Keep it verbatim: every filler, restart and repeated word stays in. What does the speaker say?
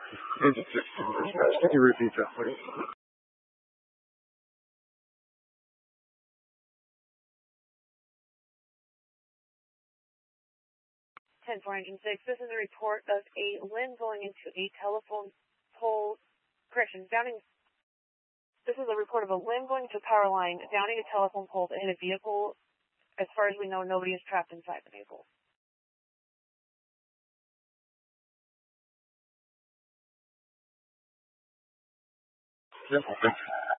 Engine six. Can you repeat that, please? ten four Engine six, this is a report of a limb going into a telephone pole, correction, downing, this is a report of a limb going into a power line, downing a telephone pole that hit a vehicle. As far as we know, nobody is trapped inside the vehicle. Yep, thanks.